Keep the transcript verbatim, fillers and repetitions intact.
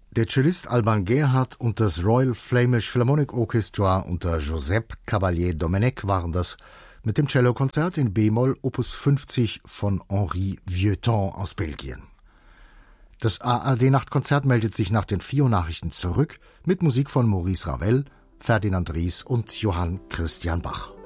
Der Cellist Alban Gerhardt und das Royal Flemish Philharmonic Orchestra unter Josep Cavalier Domenech waren das mit dem Cellokonzert in B-Moll Opus fünfzig von Henri Vieuxtemps aus Belgien. Das A R D-Nachtkonzert meldet sich nach den vier Uhr Nachrichten zurück mit Musik von Maurice Ravel, Ferdinand Ries und Johann Christian Bach.